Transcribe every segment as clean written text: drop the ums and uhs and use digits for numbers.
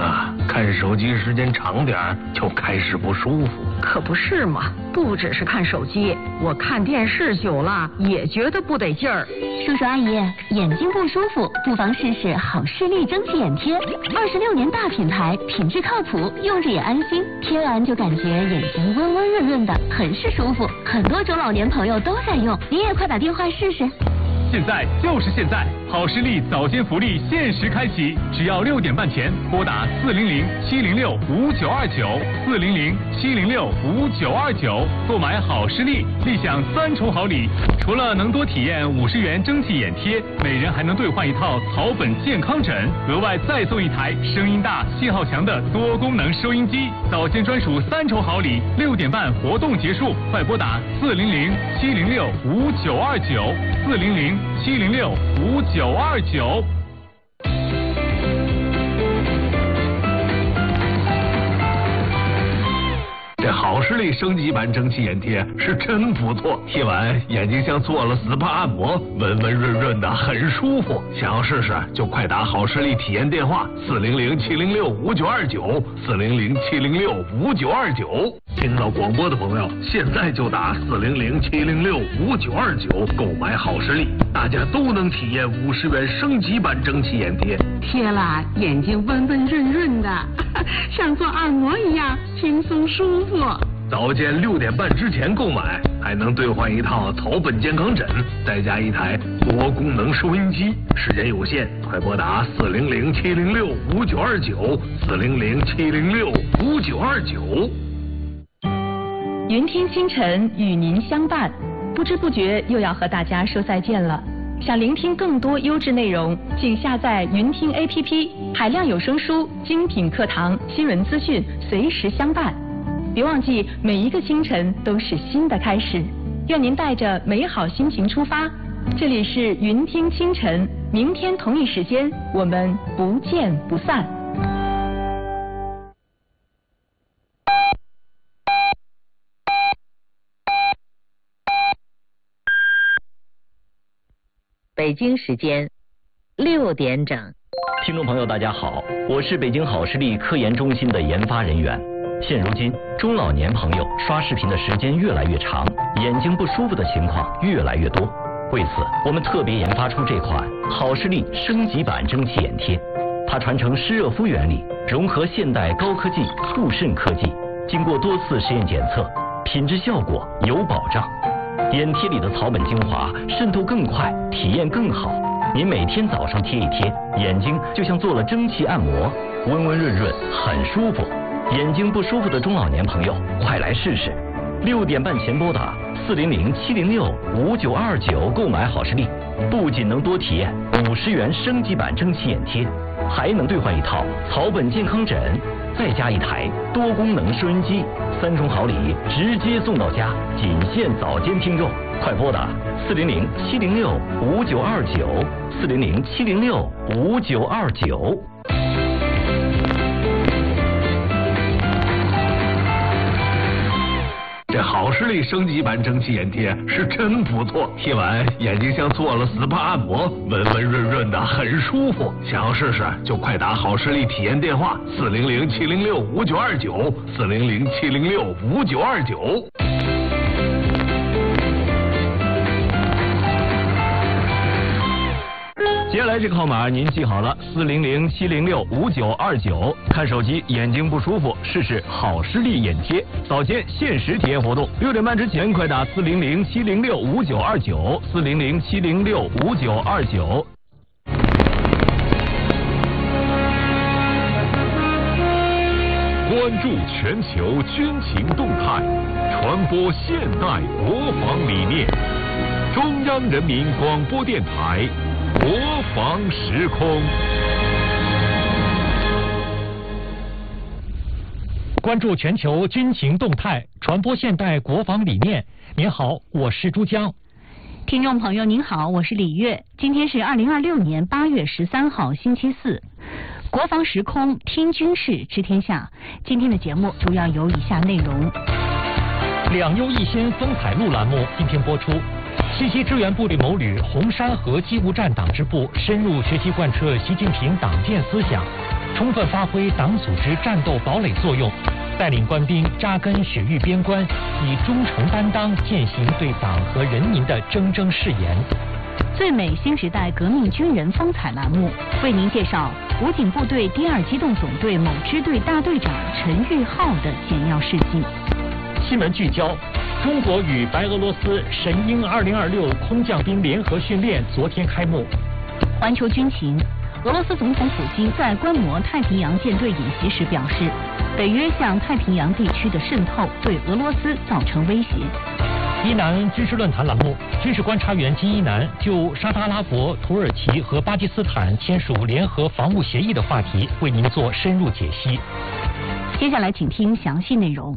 啊，看手机时间长点就开始不舒服。 可不是嘛，不只是看手机，我看电视久了也觉得不得劲儿。 叔叔阿姨，眼睛不舒服，不妨试试好视力蒸汽眼贴，26年大品牌，品质靠谱，用着也安心，贴完就感觉眼睛温温润润的，很是舒服。很多中老年朋友都在用，你也快打电话试试。 现在就是现在，好视力早间福利限时开启，只要6点半前拨打400-706-5929，400-706-5929，购买好视力，立享3重好礼。除了能多体验50元蒸汽眼贴，每人还能兑换一套草本健康枕，额外再送一台声音大、信号强的多功能收音机。早间专属3重好礼，6点半活动结束，快拨打400-706-5929，400-706-5929。 这好视力升级版蒸汽眼贴是真不错，贴完眼睛像做了 SPA 按摩，温温润润的，很舒服。想要试试就快打好视力体验电话400-706-5929，400-706-5929。听到广播的朋友，现在就打400-706-5929购买好视力，大家都能体验50元升级版蒸汽眼贴， 贴了眼睛温温润润的，像做按摩一样轻松舒服。 早间6点半之前购买，还能兑换一套草本健康枕，再加一台多功能收音机。时间有限，快拨打400-706-5929，400-706-5929。 云听清晨与您相伴，不知不觉又要和大家说再见了。想聆听更多优质内容，请下载云听 APP， 海量有声书、精品课堂、新闻资讯，随时相伴。别忘记，每一个清晨都是新的开始。愿您带着美好心情出发。这里是云听清晨，明天同一时间我们不见不散。 北京时间6点整。 听众朋友大家好，我是北京好视力科研中心的研发人员。现如今，中老年朋友刷视频的时间越来越长，眼睛不舒服的情况越来越多。为此，我们特别研发出这款好视力升级版蒸汽眼贴。它传承湿热敷原理，融合现代高科技护肾科技，经过多次实验检测，品质效果有保障。眼贴里的草本精华渗透更快，体验更好。您每天早上贴一贴，眼睛就像做了蒸汽按摩，温温润润，很舒服。眼睛不舒服的中老年朋友，快来试试！6点半前拨打400-706-5929购买好视力，不仅能多体验50元升级版蒸汽眼贴，还能兑换一套草本健康枕，再加一台多功能收音机，3重好礼直接送到家，仅限早间听众，快拨打400-706-5929，400-706-5929。 这好视力升级版蒸汽眼贴是真不错，贴完眼睛像做了 SPA 按摩，温温润润的，很舒服。想要试试就快打好视力体验电话400-706-5929，400-706-5929。 接下来这个号码您记好了，400-706-5929。看手机眼睛不舒服，试试好视力眼贴，早间限时体验活动，6点半之前快打400-706-5929，400-706-5929。 关注全球军情动态，传播现代国防理念。中央人民广播电台国防时空。 关注全球军情动态，传播现代国防理念。您好，我是珠江。 听众朋友您好，我是李月。今天是2026年8月13号星期四。国防时空，听军事知天下。今天的节目主要有以下内容： 两优一先风采录栏目今天播出。信息支援部队谋旅红山河机务站党支部深入学习贯彻习近平党建思想。 充分发挥党组织战斗堡垒作用，带领官兵扎根雪域边关，以忠诚担当践行对党和人民的铮铮誓言。 最美新时代革命军人风采栏目为您介绍武警部队第2机动总队某支队大队长陈玉浩的简要事迹。 新闻聚焦：中国与白俄罗斯神鹰2026空降兵联合训练昨天开幕。 环球军情：俄罗斯总统普京在观摩太平洋舰队演习时表示，北约向太平洋地区的渗透对俄罗斯造成威胁。 伊南军事论坛栏目，军事观察员金一南就沙特阿拉伯、土耳其和巴基斯坦签署联合防务协议的话题为您做深入解析。 接下来请听详细内容。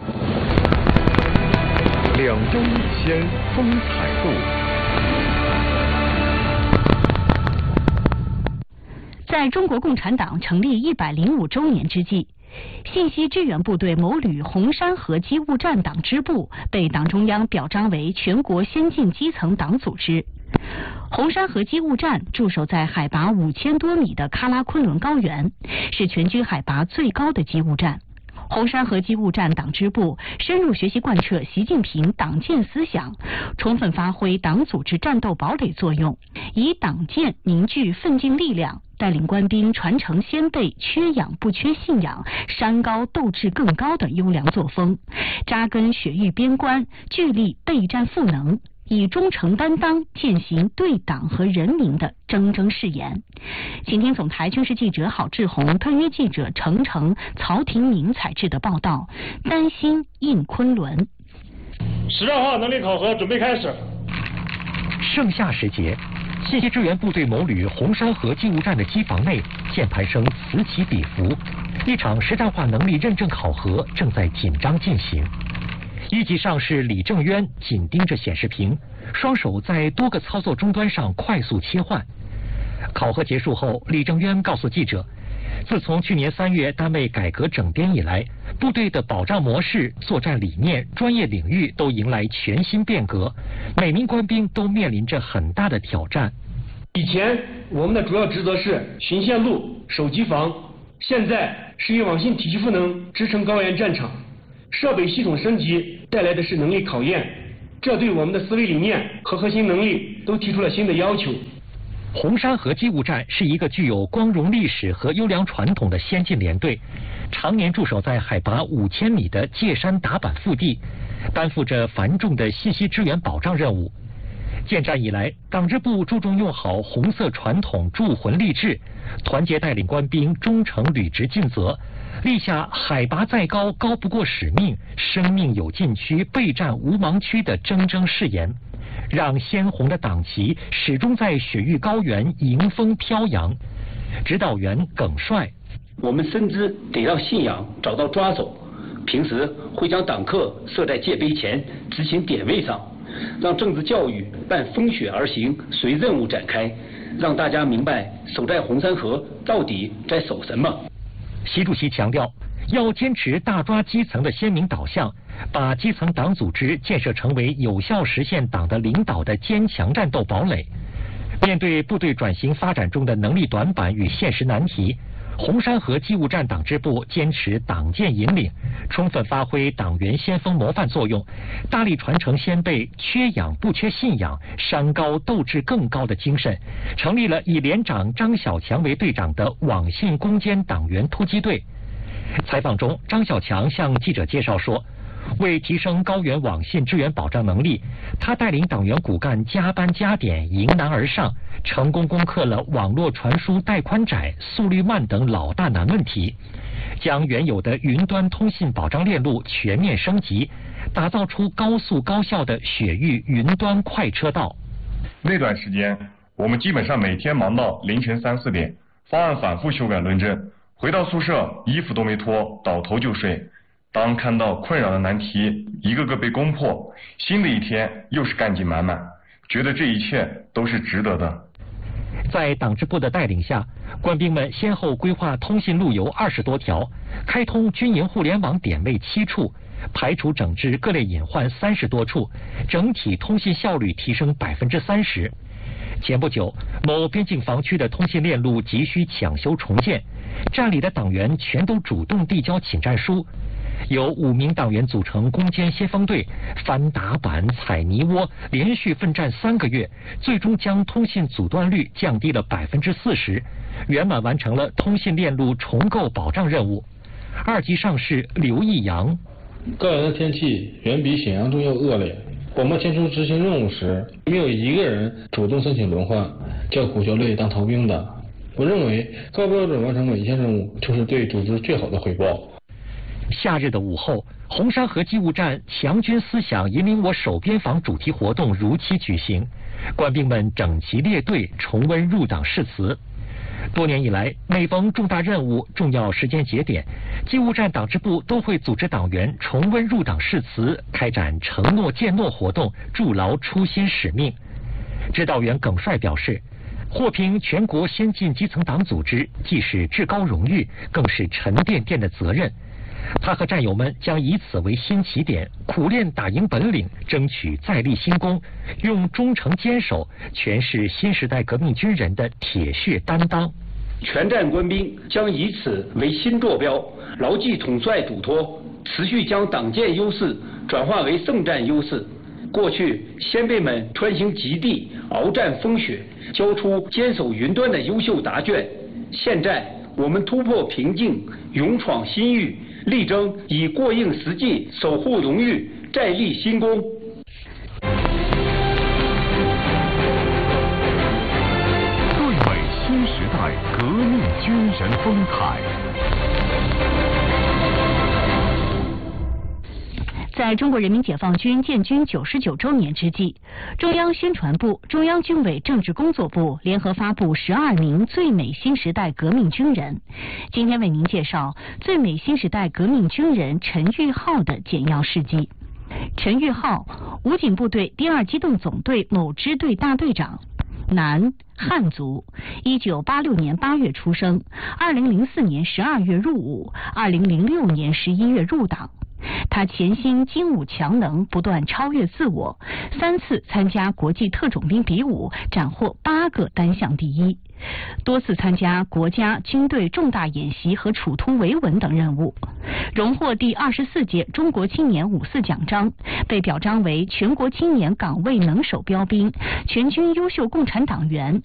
2周1签，风采度。 在中国共产党成立105周年之际，信息支援部队某旅红山河机务站党支部被党中央表彰为全国先进基层党组织。红山河机务站驻守在海拔5000多米的喀拉昆仑高原，是全军海拔最高的机务站。红山河机务站党支部深入学习贯彻习近平党建思想，充分发挥党组织战斗堡垒作用，以党建凝聚奋进力量，带领官兵传承先辈缺氧不缺信仰、山高斗志更高的优良作风，扎根雪域边关，聚力备战赋能，以忠诚担当践行对党和人民的铮铮誓言。请听总台军事记者郝志红、特约记者程程、曹廷明采制的报道。担心应昆仑。 12号能力考核准备开始。 盛夏时节，信息支援部队某旅红山河机务站的机房内，键盘声此起彼伏，一场实战化能力认证考核正在紧张进行。一级上士李正渊紧盯着显示屏，双手在多个操作终端上快速切换。考核结束后，李正渊告诉记者，自从去年3月单位改革整编以来，部队的保障模式、作战理念、专业领域都迎来全新变革，每名官兵都面临着很大的挑战。 以前我们的主要职责是巡线路、守机房，现在是以网信体系赋能支撑高原战场。设备系统升级带来的是能力考验，这对我们的思维理念和核心能力都提出了新的要求。 红山河机务站是一个具有光荣历史和优良传统的先进连队，常年驻守在海拔5000米的界山达坂腹地，担负着繁重的信息支援保障任务。建站以来，党支部注重用好红色传统铸魂励志，团结带领官兵忠诚履职尽责，立下海拔再高高不过使命，生命有禁区，备战无盲区的铮铮誓言，让鲜红的党旗始终在雪域高原迎风飘扬。指导员耿帅： 我们深知得让信仰找到抓手，平时会将党课设在界碑前执勤点位上，让政治教育伴风雪而行，随任务展开，让大家明白守在红山河到底在守什么。 习主席强调，要坚持大抓基层的鲜明导向，把基层党组织建设成为有效实现党的领导的坚强战斗堡垒。面对部队转型发展中的能力短板与现实难题，红山河机务站党支部坚持党建引领，充分发挥党员先锋模范作用，大力传承先辈缺氧不缺信仰、山高斗志更高的精神，成立了以连长张小强为队长的网信攻坚党员突击队。采访中，张小强向记者介绍说，为提升高原网信支援保障能力，他带领党员骨干加班加点，迎难而上，成功攻克了网络传输带宽窄、速率慢等老大难问题，将原有的云端通信保障链路全面升级，打造出高速高效的雪域云端快车道。 那段时间，我们基本上每天忙到凌晨3、4点，方案反复修改论证，回到宿舍衣服都没脱，倒头就睡。当看到困扰的难题一个个被攻破，新的一天又是干劲满满，觉得这一切都是值得的。 在党支部的带领下，官兵们先后规划通信路由20多条，开通军营互联网点位7处，排除整治各类隐患30多处，整体通信效率提升30%。 前不久，某边境防区的通信链路急需抢修重建，站里的党员全都主动递交请战书。有5名党员组成攻坚先锋队，翻打板、踩泥窝，连续奋战3个月，最终将通信阻断率降低了40%，圆满完成了通信链路重构保障任务。2级上士刘义阳： 高原的天气远比沈阳中要恶劣。我们前出执行任务时，没有一个人主动申请轮换，叫苦叫累当逃兵的。我认为高标准完成每一项任务，就是对组织最好的回报。 夏日的午后，红山河机务站强军思想引领我守边防主题活动如期举行，官兵们整齐列队，重温入党誓词。多年以来，每逢重大任务、重要时间节点，机务站党支部都会组织党员重温入党誓词，开展承诺践诺活动，筑牢初心使命。指导员耿帅表示，获评全国先进基层党组织，既是至高荣誉，更是沉甸甸的责任。他和战友们将以此为新起点，苦练打赢本领，争取再立新功，用忠诚坚守诠释新时代革命军人的铁血担当。 全站官兵将以此为新坐标，牢记统帅嘱托，持续将党建优势转化为圣战优势。过去先辈们穿行极地，鏖战风雪，交出坚守云端的优秀答卷。现在我们突破瓶颈，勇闯新域，力争以过硬实际守护荣誉，再立新功。 最美新时代革命军人风采。 在中国人民解放军建军99周年之际，中央宣传部、中央军委政治工作部联合发布12名最美新时代革命军人。今天为您介绍最美新时代革命军人陈玉浩的简要事迹。陈玉浩，武警部队第2机动总队某支队大队长，男，汉族，1986年8月出生，2004年12月入伍，2006年11月入党。他潜心精武强能，不断超越自我，3次参加国际特种兵比武，斩获8个单项第一，多次参加国家军队重大演习和处突维稳等任务，荣获第24届中国青年54奖章，被表彰为全国青年岗位能手标兵、全军优秀共产党员、